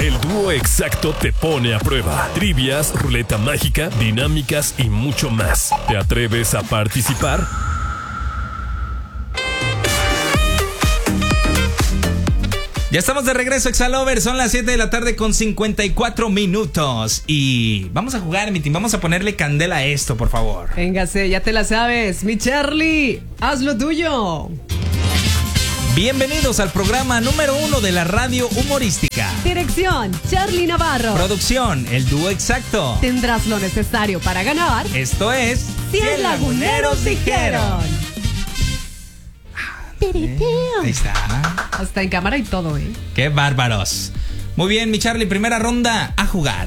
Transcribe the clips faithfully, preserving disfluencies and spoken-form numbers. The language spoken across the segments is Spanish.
El dúo exacto te pone a prueba. Trivias, ruleta mágica, dinámicas y mucho más. ¿Te atreves a participar? Ya estamos de regreso, Exalover. Son las siete de la tarde con cincuenta y cuatro minutos. Y vamos a jugar, mi team. Vamos a ponerle candela a esto, por favor. Véngase, ya te la sabes. Mi Charlie, haz lo tuyo. Bienvenidos al programa número uno de la radio humorística. Dirección, Charlie Navarro. Producción, el dúo exacto. Tendrás lo necesario para ganar. Esto es cien laguneros dijeron. Eh, ahí está. Hasta en cámara y todo, ¿eh? ¡Qué bárbaros! Muy bien, mi Charlie, primera ronda, a jugar.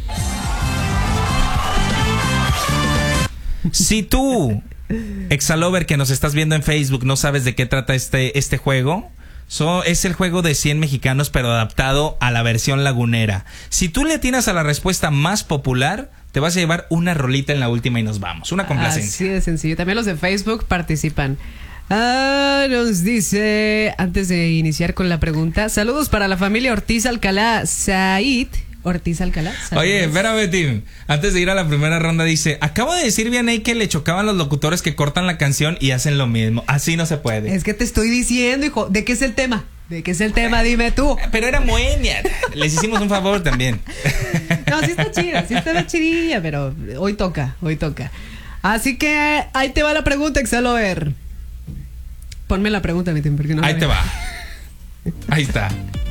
Si tú, Exalover, que nos estás viendo en Facebook, no sabes de qué trata este, este juego, so, es el juego de cien mexicanos, pero adaptado a la versión lagunera. Si tú le atinas a la respuesta más popular, te vas a llevar una rolita en la última y nos vamos. Una complacencia. Así de sencillo. También los de Facebook participan. Ah, nos dice, antes de iniciar con la pregunta, saludos para la familia Ortiz Alcalá. Said Ortiz Alcalá. Saludos. Oye, espérame, Tim. Antes de ir a la primera ronda, dice: acabo de decir Vianey que le chocaban los locutores que cortan la canción y hacen lo mismo. Así no se puede. Es que te estoy diciendo, hijo. ¿De qué es el tema? ¿De qué es el tema? Dime tú. Pero era buena. Les hicimos un favor también. No, sí está chida, sí está chidilla, pero hoy toca, hoy toca. Así que ahí te va la pregunta, Exalover. Ponme la pregunta, mi Tim, porque no. Ahí te va. Ahí está.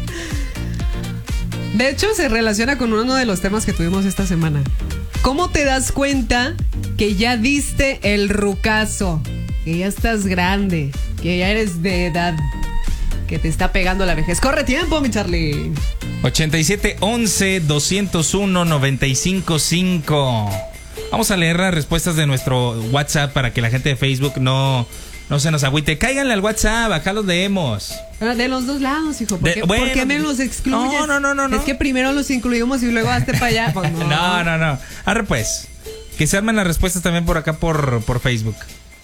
De hecho, se relaciona con uno de los temas que tuvimos esta semana. ¿Cómo te das cuenta que ya diste el rucazo? Que ya estás grande, que ya eres de edad, que te está pegando la vejez. ¡Corre tiempo, mi Charlie! ochenta y siete, once, doscientos uno, noventa y cinco, cinco. Vamos a leer las respuestas de nuestro WhatsApp para que la gente de Facebook no... No se nos agüite. Cáiganle al WhatsApp, acá los leemos. De los dos lados, hijo. ¿Por, de, qué, bueno, ¿por qué me los excluyes? No, no, no, no. Es que primero los incluimos y luego hazte para allá. Pues no. no, no, no. Arre pues. Que se armen las respuestas también por acá por, por Facebook.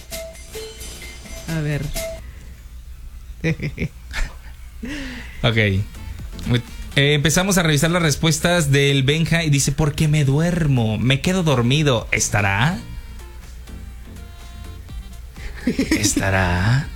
A ver. Ok. Eh, empezamos a revisar las respuestas del Benja y dice: porque me duermo, me quedo dormido. ¿Estará? ¿Estará?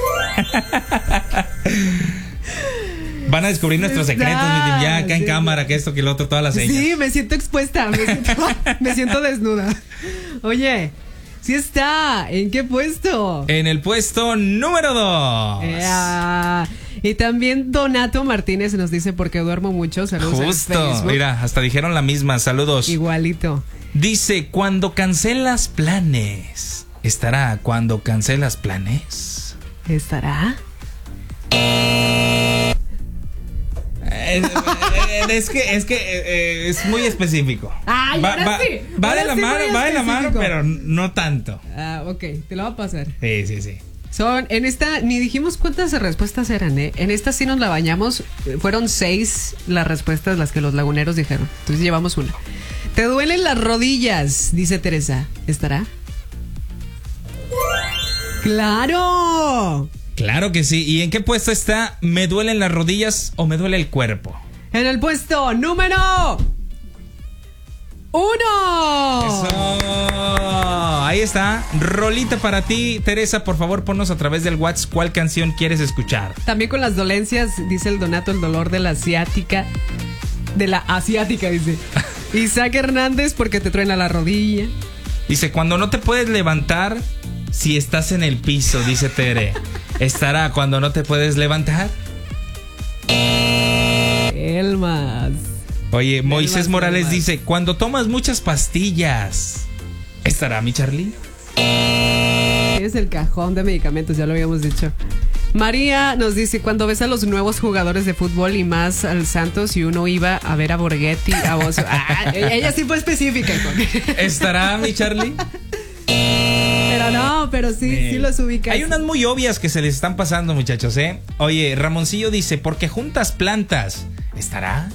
Van a descubrir nuestros secretos, Está, ya acá sí. en cámara, que esto, que lo otro, todas las señas. Sí, me siento expuesta, me siento, me siento desnuda. Oye, sí está. ¿En qué puesto? En el puesto número dos. Yeah. Y también Donato Martínez nos dice: porque duermo mucho. Saludos. Justo, mira, hasta dijeron la misma. Saludos. Igualito. Dice: cuando cancelas planes. ¿Estará cuando cancelas planes? ¿Estará? Es, es que es que eh, es muy específico. Ay, va, ahora va, sí. va ahora de la sí mano, va de la mano, pero no tanto. Ah, ok, te lo voy a pasar. Sí, sí, sí. Son, en esta, ni dijimos cuántas respuestas eran, ¿eh? En esta sí nos la bañamos. Fueron seis las respuestas las que los laguneros dijeron. Entonces llevamos una. ¿Te duelen las rodillas? Dice Teresa. ¿Estará? ¡Claro! Claro que sí. ¿Y en qué puesto está? ¿Me duelen las rodillas o me duele el cuerpo? En el puesto número uno. Eso. Ahí está. Rolita para ti, Teresa. Por favor, ponnos a través del WhatsApp cuál canción quieres escuchar. También con las dolencias, dice el Donato, el dolor de la asiática. De la asiática, dice. Isaac Hernández, porque te truena la rodilla. Dice: cuando no te puedes levantar si estás en el piso, dice Tere. ¿Estará cuando no te puedes levantar? El más. Oye, Moisés más, Morales más. dice: cuando tomas muchas pastillas. ¿Estará, mi Charlie? Es el cajón de medicamentos, ya lo habíamos dicho. María nos dice: cuando ves a los nuevos jugadores de fútbol y más al Santos, y uno iba a ver a Borghetti, a vos. Ah, ella sí fue específica. ¿Estará, mi Charlie? Pero no, pero sí, Bien. sí los ubicas. Hay unas muy obvias que se les están pasando, muchachos, ¿eh? Oye, Ramoncillo dice: porque juntas plantas. ¿Estará?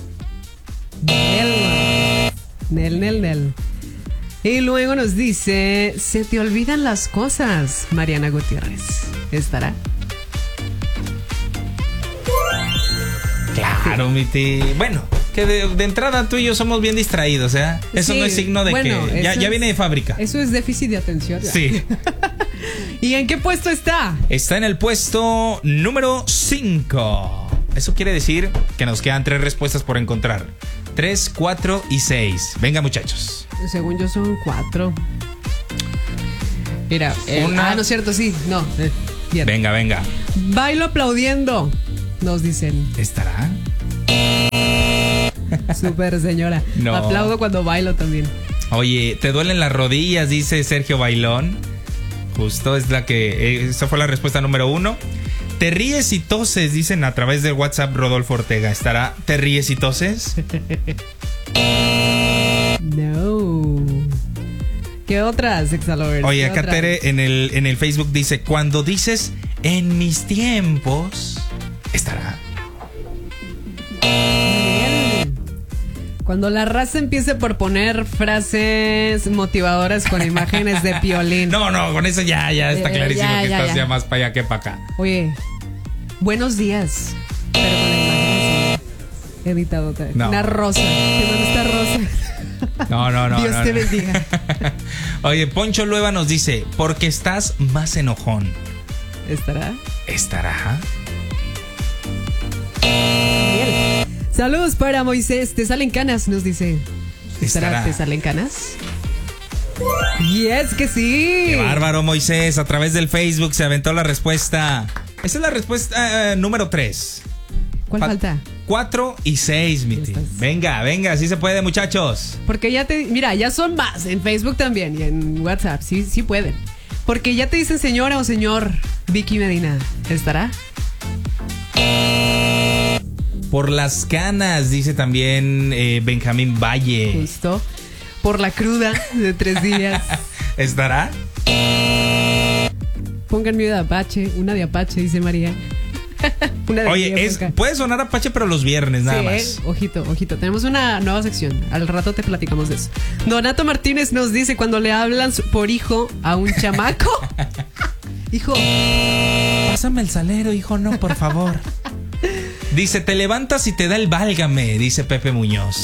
Nel, nel, nel, nel. Y luego nos dice: se te olvidan las cosas, Mariana Gutiérrez. ¿Estará? Claro, mi tío. Bueno, Que de, de entrada tú y yo somos bien distraídos, ¿eh? Eso Sí, no es signo de bueno, que ya, eso ya es- viene de fábrica. Eso es déficit de atención. Sí. ¿Y en qué puesto está? Está en el puesto número cinco. Eso quiere decir que nos quedan tres respuestas por encontrar. tres, cuatro y seis. Venga, muchachos. Según yo son cuatro. Mira, el- Una- ah, no es cierto, sí, no. eh, bien. Venga, venga. Bailo aplaudiendo, nos dicen. ¿Estará? Súper señora. No. Aplaudo cuando bailo también. Oye, ¿te duelen las rodillas? Dice Sergio Bailón. Justo es la que... eh, esa fue la respuesta número uno. ¿Te ríes y toses? Dicen a través del WhatsApp Rodolfo Ortega. ¿Estará? ¿Te ríes y toses? No. ¿Qué otras, Exalovers? Oye, ¿Qué acá otras? Tere en el, en el Facebook dice: cuando dices en mis tiempos, ¿estará? Bien. Cuando la raza empiece por poner frases motivadoras con imágenes de Piolín. No, no, con eso ya, ya está Eh, clarísimo ya, que ya, estás ya. ya más para allá que para acá. Oye, buenos días. Pero con la imagen así, editado otra vez. No. Una rosa. Te mando esta rosa. No, no, no. Dios no, te no. bendiga. Oye, Poncho Lueva nos dice: porque estás más enojón. ¿Estará? ¿Estará? Bien. Saludos para Moisés. ¿Te salen canas? Nos dice. ¿Estará? Estará. ¿Te salen canas? Y es que sí. Qué bárbaro, Moisés. A través del Facebook se aventó la respuesta. Esa es la respuesta eh, número tres. ¿Cuál Fal- falta? Cuatro y seis, mi Ya team. estás. Venga, venga, así se puede, muchachos. Porque ya te... Mira, ya son más. En Facebook también y en WhatsApp. Sí, sí pueden. Porque ya te dicen señora o señor Vicky Medina. ¿Estará? Por las canas, dice también eh, Benjamín Valle. Justo. Por la cruda de tres días. ¿Estará? Pónganme de Apache. Una de Apache, dice María. Una de mi Oye, es, época. puede sonar Apache, pero los viernes nada Sí, más. eh, ojito, ojito. Tenemos una nueva sección. Al rato te platicamos de eso. Donato Martínez nos dice cuando le hablan por hijo a un chamaco. Hijo. Pásame el salero, hijo, no, por favor. Dice: te levantas y te da el válgame, dice Pepe Muñoz.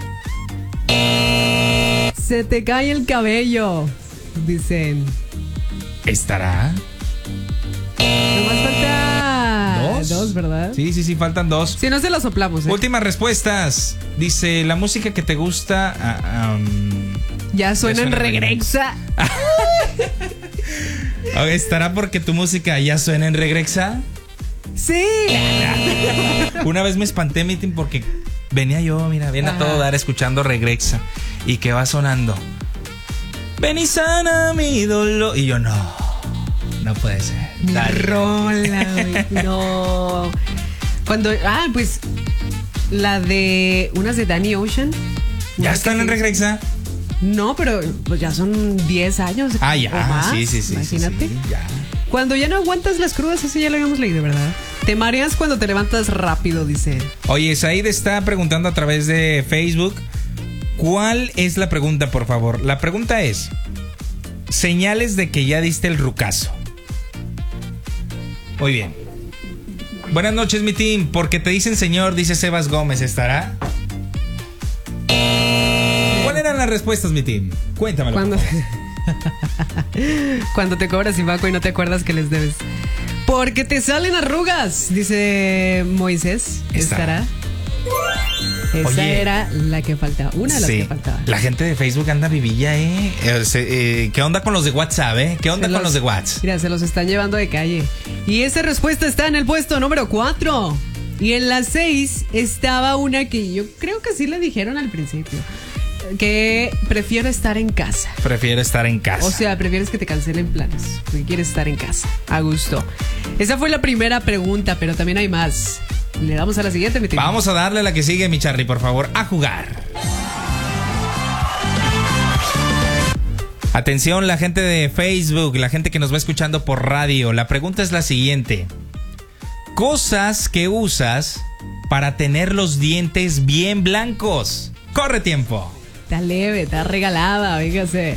Se te cae el cabello. Dicen. ¿Estará? Nomás falta. ¿Dos? Dos, ¿verdad? Sí, sí, sí, faltan dos. Si no se lo soplamos, ¿eh? Últimas respuestas. Dice: la música que te gusta. ah, um, Ya suena Ya en suena regrexa. ah, ¿estará porque tu música ya suena en regrexa? Sí. Una vez me espanté, mi team, porque venía yo, mira, bien a Ajá. todo dar escuchando regrexa. Y que va sonando: ven y sana mi dolor. Y yo, no, no puede ser. Mi Dale. rola, güey. No. Cuando. Ah, pues. La de. Unas de Danny Ocean. ¿Ya Una están que en se- regrexa? No, pero pues ya son diez años. Ah, o ya, más, sí, sí, sí. Imagínate. sí, sí, ya. Cuando ya no aguantas las crudas, eso ya lo habíamos leído, ¿verdad? Te mareas cuando te levantas rápido, dice. Oye, Said está preguntando a través de Facebook: ¿cuál es la pregunta, por favor? La pregunta es: señales de que ya diste el rucazo. Muy bien. Buenas noches, mi team. Porque te dicen señor, dice Sebas Gómez. ¿Estará? ¿Cuáles eran las respuestas, mi team? Cuéntamelo. Cuando, por favor. cuando te cobras Ibaco y no te acuerdas que les debes. Porque te salen arrugas, dice Moisés. Estará. ¿Estará? Esa Oye. era la que faltaba. Una de las Sí. que faltaba. La gente de Facebook anda vivilla, ¿eh? Eh, se- eh, ¿Qué onda con los de WhatsApp, eh? ¿Qué onda Se con los de WhatsApp? Mira, se los están llevando de calle. Y esa respuesta está en el puesto número cuatro. Y en la seis estaba una que yo creo que sí le dijeron al principio. Que prefiero estar en casa. Prefiero estar en casa. O sea, prefieres que te cancelen planes. Porque quieres estar en casa. A gusto. Esa fue la primera pregunta, pero también hay más. Le damos a la siguiente, mi tío. Vamos a darle la que sigue, mi Charlie, por favor, a jugar. Atención, la gente de Facebook, la gente que nos va escuchando por radio. La pregunta es la siguiente: cosas que usas para tener los dientes bien blancos. Corre tiempo. Está leve, está regalada, fíjese.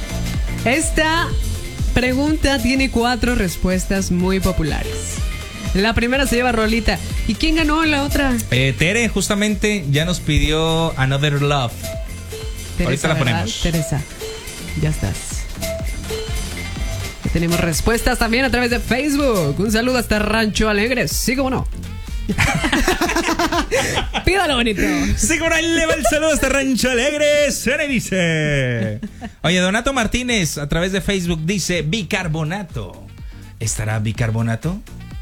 Esta pregunta tiene cuatro respuestas muy populares. La primera se lleva rolita. ¿Y quién ganó en la otra? Eh, Tere justamente ya nos pidió Another Love. Teresa, ahorita la ¿verdad? ponemos. Teresa, ya estás. Ya tenemos respuestas también a través de Facebook. Un saludo hasta Rancho Alegre. Sí, cómo no. Pídalo, bonito. Sí, por ahí le va el saludo hasta Rancho Alegre. Se le dice. Oye, Donato Martínez a través de Facebook dice bicarbonato. ¿Estará bicarbonato?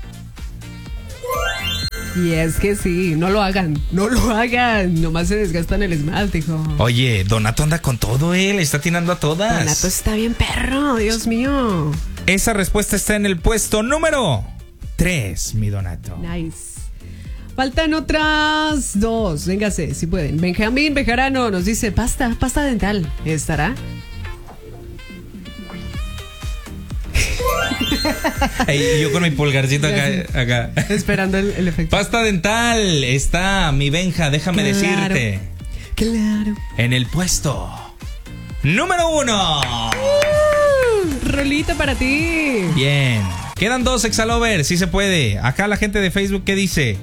Y es que sí, no lo hagan, no lo hagan. Nomás se desgastan el esmalte, hijo. Oye, Donato anda con todo, él está atinando a todas. Donato está bien perro, Dios mío. Esa respuesta está en el puesto número tres, mi Donato. Nice. Faltan otras dos. Véngase, si pueden. Benjamín Bejarano nos dice pasta, pasta dental. ¿Estará? Ey, yo con mi pulgarcito acá, acá. Esperando el, el efecto. Pasta dental está, mi Benja, déjame Claro. decirte. Claro. En el puesto número uno. Uh, rolita para ti. Bien. Quedan dos, Exalover, si se puede. Acá la gente de Facebook, ¿qué dice?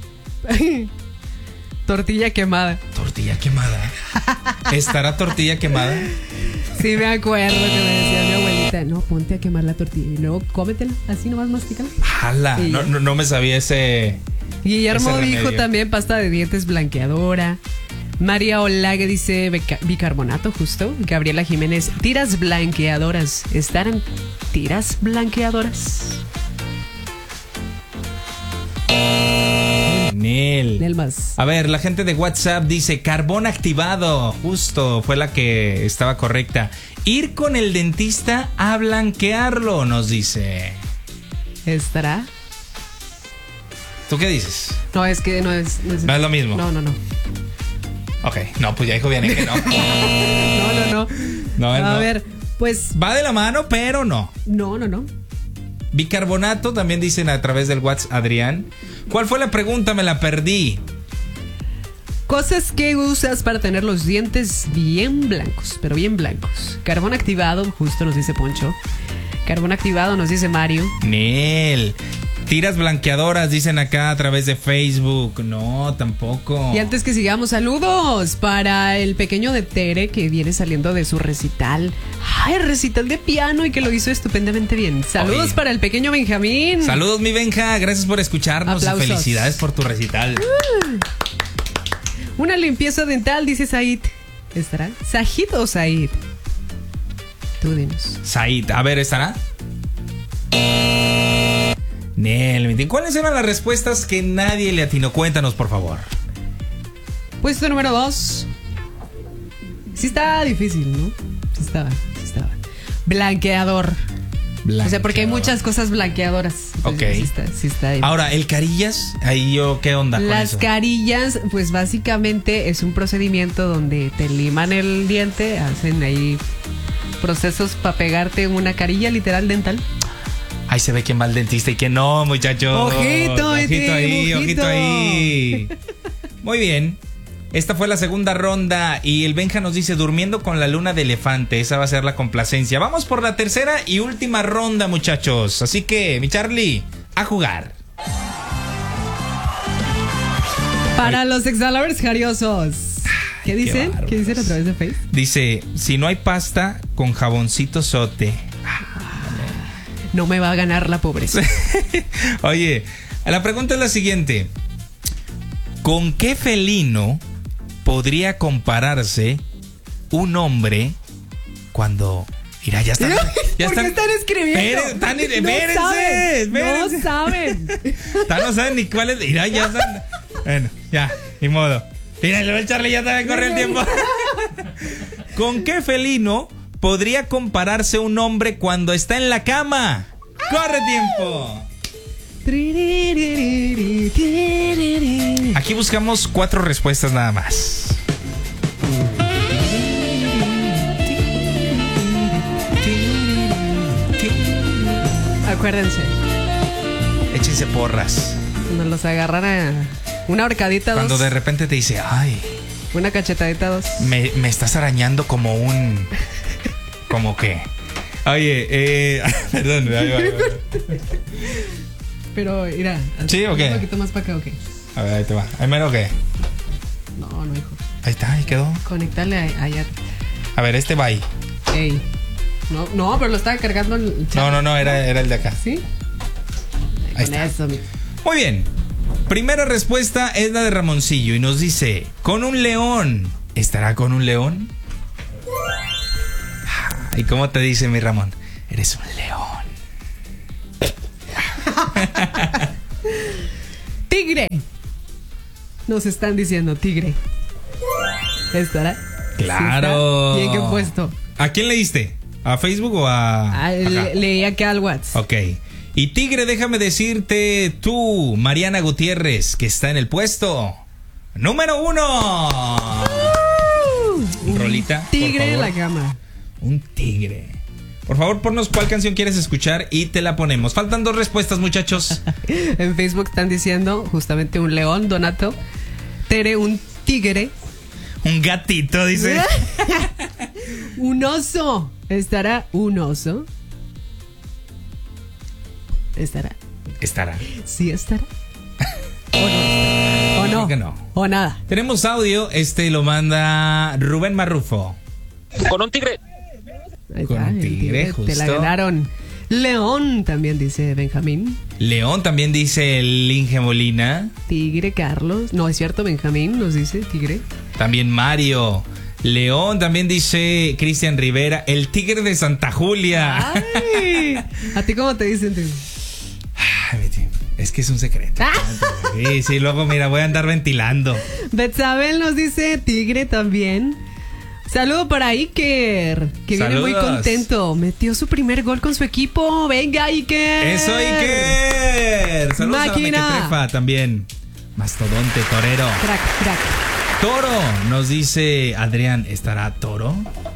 Tortilla quemada. Tortilla quemada. ¿Estará tortilla quemada? Sí, me acuerdo que me decía mi abuelita. No, ponte a quemar la tortilla y luego cómetela. Así nomás mastícala. Jala. Sí, No, ya. no, no me sabía ese. Guillermo Ese dijo remedio. también pasta de dientes blanqueadora. María Olague dice beca- bicarbonato, justo. Gabriela Jiménez, tiras blanqueadoras. ¿Estarán tiras blanqueadoras? Nel. Del más. A ver, la gente de WhatsApp dice carbón activado. Justo, fue la que estaba correcta. Ir con el dentista a blanquearlo, nos dice. ¿Estará? ¿Tú qué dices? No, es que no es. No es, No es lo mismo. No, no, no. Ok, no, pues ya dijo bien que no. No, no, no. No, él A no. ver, pues. Va de la mano, pero no. No, no, no. Bicarbonato, también dicen a través del WhatsApp, Adrián. ¿Cuál fue la pregunta? Me la perdí. Cosas que usas para tener los dientes bien blancos, pero bien blancos. Carbón activado, justo nos dice Poncho. Carbón activado nos dice Mario. Nel. Tiras blanqueadoras, dicen acá a través de Facebook. No, tampoco. Y antes que sigamos, saludos para el pequeño de Tere que viene saliendo de su recital. Ay, recital de piano y que lo hizo estupendamente bien. Saludos Oye. para el pequeño Benjamín. Saludos, mi Benja. Gracias por escucharnos. Aplausos. Y felicidades por tu recital. Una limpieza dental, dice Said. ¿Estará? ¿Sajid o Said? Tú dinos. Said, a ver, ¿estará? Nel, ¿cuáles eran las respuestas que nadie le atinó? Cuéntanos, por favor. Puesto número dos. Sí estaba difícil, ¿no? Sí estaba, sí estaba. Blanqueador. O sea, porque hay muchas cosas blanqueadoras. Entonces, Ok. Sí está, sí está ahí. Ahora, el carillas, ahí yo, ¿qué onda con Las eso? carillas, pues básicamente es un procedimiento donde te liman el diente, hacen ahí procesos para pegarte una carilla literal dental. Ahí se ve quién va al dentista y quién no, muchachos. Ojito, ojito Eti, ahí, ojito ojito. ahí. Muy bien. Esta fue la segunda ronda y el Benja nos dice durmiendo con la luna de elefante. Esa va a ser la complacencia. Vamos por la tercera y última ronda, muchachos. Así que, mi Charlie, a jugar. Para los exhaladores jariosos. ¿Qué dicen? bárbaros. ¿Qué dicen a través de Facebook? Dice, si no hay pasta, con jaboncito sote. No me va a ganar la pobreza. Oye, la pregunta es la siguiente. ¿Con qué felino podría compararse un hombre cuando... Mira, ya están... Ya ¿Por qué están escribiendo? Esperen- están- No espérense, saben, espérense. No saben. Tan no saben ni cuál es... Mira, ya están... Bueno, ya, ni modo. Mira, el Charlie ya también corre el tiempo. ¿Con qué felino podría compararse un hombre cuando está en la cama? ¡Corre tiempo! Aquí buscamos cuatro respuestas nada más. Acuérdense, Échense porras. cuando los agarran a una horcadita, Cuando dos, de repente te dice, ay, una cachetadita, dos. me, me estás arañando como un... ¿Cómo qué? Oye, eh... perdón. Ahí va, ahí va. Pero, mira. ¿Sí o qué? Un poquito más para acá, ok. A ver, ahí te va. ¿Ahí mero qué? No, no, hijo. Ahí está, ahí quedó. Conectale a- allá. A ver, este va ahí. Ey. No, no, pero lo estaba cargando el chat. No, no, no, era, era el de acá. ¿Sí? Ahí Con está. eso, mi- Muy bien. Primera respuesta es la de Ramoncillo y nos dice, con un león. ¿Estará con un león? ¿Y cómo te dice mi Ramón? Eres un león. ¡Tigre! Nos están diciendo tigre. ¿Estará? Claro. ¿Sí está? ¿Y en qué puesto? ¿A quién le diste? ¿A Facebook o a...? Ah, acá? le- leí acá al WhatsApp. Ok. Y tigre, déjame decirte tú, Mariana Gutiérrez, que está en el puesto número uno. Uh, Rolita, por Tigre en favor. la cama. Un tigre. Por favor, ponnos cuál canción quieres escuchar y te la ponemos. Faltan dos respuestas, muchachos. En Facebook están diciendo justamente un león, Donato. Tere, un tigre. Un gatito, dice. Un oso. ¿Estará un oso? ¿Estará? Estará. ¿Sí estará? ¿O no? ¿O no? Creo que no. ¿O nada? Tenemos audio, este lo manda Rubén Marrufo. Con un tigre. Ahí Con está, un el tigre, Te la justo. ganaron. León también dice Benjamín. León también dice el Inge Molina. Tigre Carlos. No, es cierto, Benjamín nos dice tigre. También Mario. León también dice Cristian Rivera. El tigre de Santa Julia. Ay, ¿a ti cómo te dicen? Tío? Ay, mi tío, es que es un secreto. Ah. Sí, sí, luego mira, voy a andar ventilando. Betsabel nos dice tigre también. Saludo para Iker, que viene muy Saludos. contento. Metió su primer gol con su equipo. Venga, Iker. ¡Eso, Iker! Saludos Máquina. a la Mequetrefa también. Mastodonte, torero. Crack, crack. Toro, nos dice Adrián, ¿estará Toro?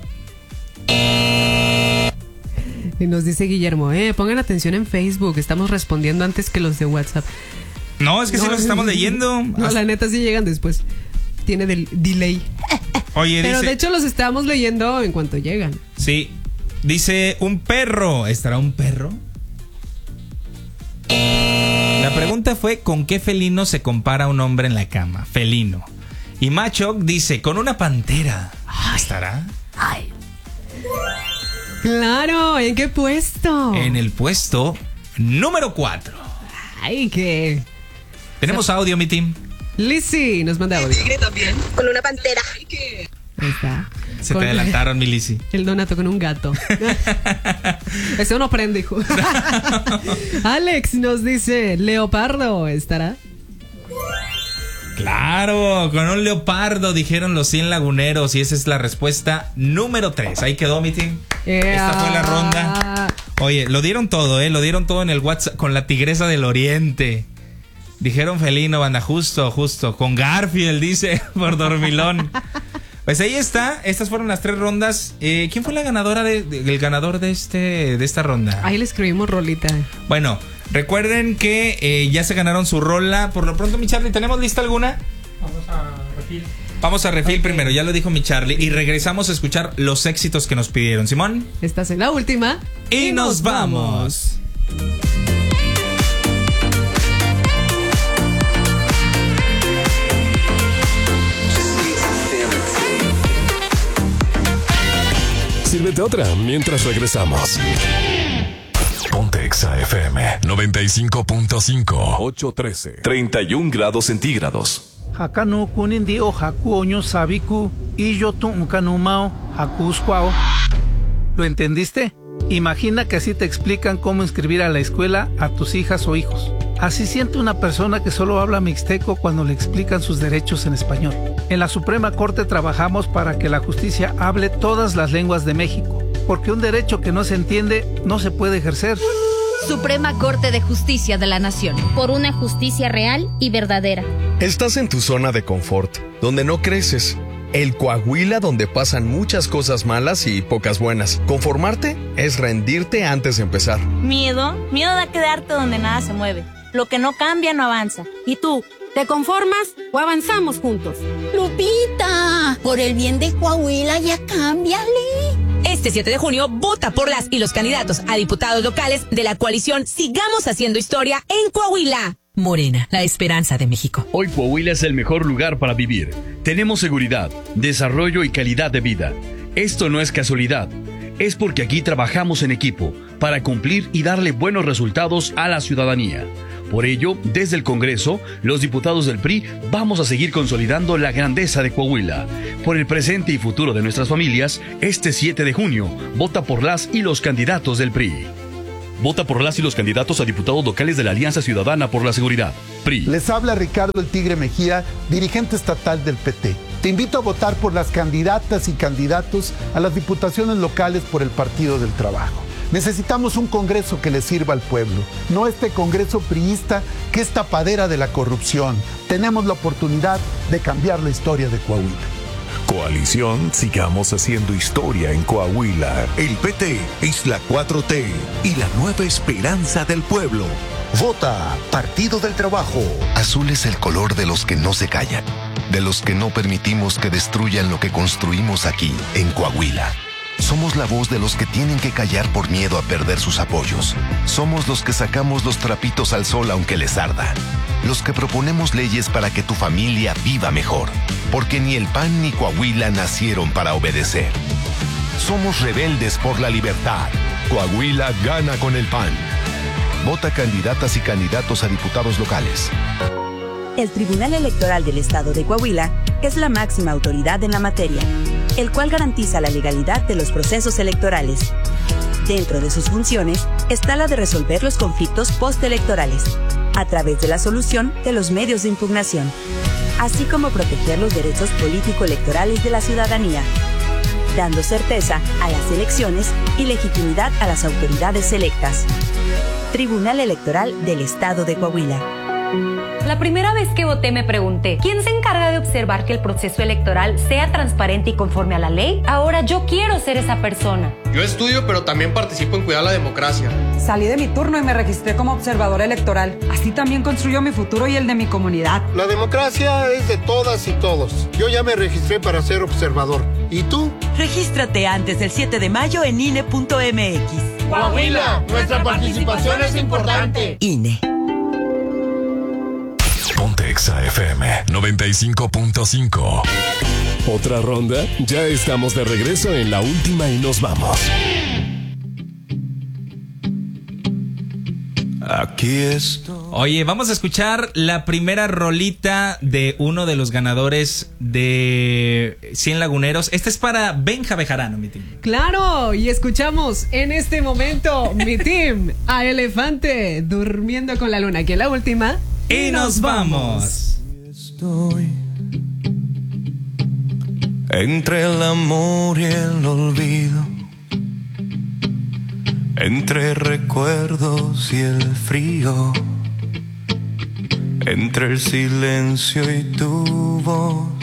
Y nos dice Guillermo, eh, pongan atención en Facebook. Estamos respondiendo antes que los de WhatsApp. No, es que sí No, los estamos leyendo. No, la neta sí llegan después. Tiene del delay. Oye, Pero dice... de hecho los estamos leyendo en cuanto llegan. Sí, dice un perro. ¿Estará un perro? La pregunta fue, ¿con qué felino se compara un hombre en la cama? Felino. Y Machoc dice, con una pantera. ¿Estará? Ay. Claro, ¿en qué puesto? En el puesto número cuatro. Ay, qué. Tenemos audio, mi team. Lizzy nos manda audio. Con una pantera. Ahí está. Se Con- te adelantaron, mi Lizzy. El Donato con un gato. Ese no prende, hijo. Alex nos dice, leopardo, ¿estará? Claro, con un leopardo, dijeron los cien laguneros. Y esa es la respuesta número tres. Ahí quedó, mi team. Esta fue la ronda. Oye, lo dieron todo, ¿eh? Lo dieron todo en el WhatsApp con la tigresa del oriente. Dijeron felino, banda, justo, justo. Con Garfield, dice, por dormilón. Pues ahí está. Estas fueron las tres rondas. Eh, ¿Quién fue la ganadora de, de- el ganador de este de esta ronda? Ahí le escribimos rolita. Bueno, recuerden que eh, ya se ganaron su rola. Por lo pronto, mi Charlie, ¿tenemos lista alguna? Vamos a refil. Vamos a refil primero, ya lo dijo mi Charlie. Y regresamos a escuchar los éxitos que nos pidieron. Simón. Esta es la última. Y nos vamos. Sírvete otra mientras regresamos. Ponte Exa F M noventa y cinco punto cinco. ocho trece. treinta y un grados centígrados. Hakanu kunindi o haku oño sabiku y yo tu unkanumao hakuskwao. ¿Lo entendiste? Imagina que así te explican cómo inscribir a la escuela a tus hijas o hijos. Así siente una persona que solo habla mixteco cuando le explican sus derechos en español. En la Suprema Corte trabajamos para que la justicia hable todas las lenguas de México, porque un derecho que no se entiende no se puede ejercer. Suprema Corte de Justicia de la Nación. Por una justicia real y verdadera. Estás en tu zona de confort, donde no creces. El Coahuila, donde pasan muchas cosas malas y pocas buenas. Conformarte es rendirte antes de empezar. Miedo, miedo da quedarte donde nada se mueve. Lo que no cambia no avanza. ¿Y tú? ¿Te conformas o avanzamos juntos? Lupita, por el bien de Coahuila ya cámbiale. Este Este siete de junio, vota por las y los candidatos a diputados locales de la coalición Sigamos Haciendo Historia en Coahuila. Morena, la esperanza de México. Hoy Coahuila es el mejor lugar para vivir. Tenemos seguridad, desarrollo y calidad de vida. Esto no es casualidad. Es porque aquí trabajamos en equipo para cumplir y darle buenos resultados a la ciudadanía. Por ello, desde el Congreso, los diputados del P R I vamos a seguir consolidando la grandeza de Coahuila. Por el presente y futuro de nuestras familias, este siete de junio, vota por las y los candidatos del P R I. Vota por las y los candidatos a diputados locales de la Alianza Ciudadana por la Seguridad, P R I. Les habla Ricardo el Tigre Mejía, dirigente estatal del P T. Te invito a votar por las candidatas y candidatos a las diputaciones locales por el Partido del Trabajo. Necesitamos un Congreso que le sirva al pueblo, no este Congreso priista que es tapadera de la corrupción. Tenemos la oportunidad de cambiar la historia de Coahuila. Coalición Sigamos Haciendo Historia en Coahuila. El P T es la cuatro T y la nueva esperanza del pueblo. Vota Partido del Trabajo. Azul es el color de los que no se callan, de los que no permitimos que destruyan lo que construimos aquí, en Coahuila. Somos la voz de los que tienen que callar por miedo a perder sus apoyos. Somos los que sacamos los trapitos al sol aunque les arda. Los que proponemos leyes para que tu familia viva mejor. Porque ni el P A N ni Coahuila nacieron para obedecer. Somos rebeldes por la libertad. Coahuila gana con el P A N. Vota candidatas y candidatos a diputados locales. El Tribunal Electoral del Estado de Coahuila es la máxima autoridad en la materia, el cual garantiza la legalidad de los procesos electorales. Dentro de sus funciones está la de resolver los conflictos postelectorales, a través de la solución de los medios de impugnación, así como proteger los derechos político-electorales de la ciudadanía, dando certeza a las elecciones y legitimidad a las autoridades electas. Tribunal Electoral del Estado de Coahuila. La primera vez que voté me pregunté, ¿quién se encarga de observar que el proceso electoral sea transparente y conforme a la ley? Ahora yo quiero ser esa persona. Yo estudio, pero también participo en cuidar la democracia. Salí de mi turno y me registré como observador electoral. Así también construyo mi futuro y el de mi comunidad. La democracia es de todas y todos. Yo ya me registré para ser observador. ¿Y tú? Regístrate antes del siete de mayo en I N E punto M X. Coahuila, nuestra participación es importante. I N E. Ponte Exa F M noventa y cinco punto cinco. ¿Otra ronda? Ya estamos de regreso en la última y nos vamos. Aquí estoy. Oye, vamos a escuchar la primera rolita de uno de los ganadores de cien Laguneros. Este es para Benja Bejarano, mi team. Claro, y escuchamos en este momento, mi team, a Elefante, Durmiendo con la Luna, que es la última. Y nos vamos. Estoy entre el amor y el olvido, entre recuerdos y el frío, entre el silencio y tu voz.